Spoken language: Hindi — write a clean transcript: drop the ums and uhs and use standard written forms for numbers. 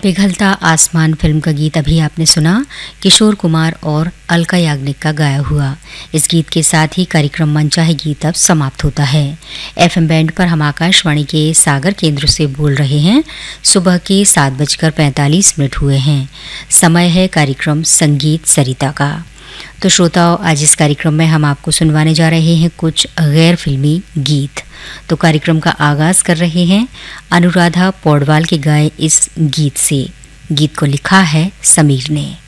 पिघलता आसमान फिल्म का गीत अभी आपने सुना, किशोर कुमार और अलका याग्निक का गाया हुआ। इस गीत के साथ ही कार्यक्रम मनचाहे गीत अब समाप्त होता है। एफएम बैंड पर हम आकाशवाणी के सागर केंद्र से बोल रहे हैं। सुबह के 7:45 हुए हैं। समय है कार्यक्रम संगीत सरिता का। तो श्रोताओं, आज इस कार्यक्रम में हम आपको सुनवाने जा रहे हैं कुछ गैर फिल्मी गीत। तो कार्यक्रम का आगाज कर रहे हैं अनुराधा पौडवाल के गाए इस गीत से। गीत को लिखा है समीर ने।